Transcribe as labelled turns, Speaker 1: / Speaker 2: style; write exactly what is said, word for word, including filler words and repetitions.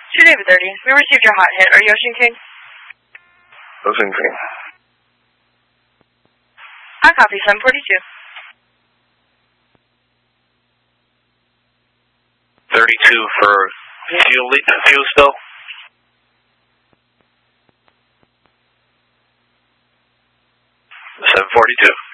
Speaker 1: Two David thirty. We received your hot hit. Are you Ocean King?
Speaker 2: Ocean King.
Speaker 1: I copy seven forty-two.
Speaker 2: thirty-two for fuel, fuel spill. seven forty-two.